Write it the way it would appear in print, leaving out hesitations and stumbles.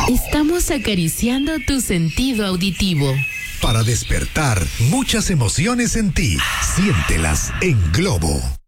Estamos acariciando tu sentido auditivo. Para despertar muchas emociones en ti, siéntelas en Globo.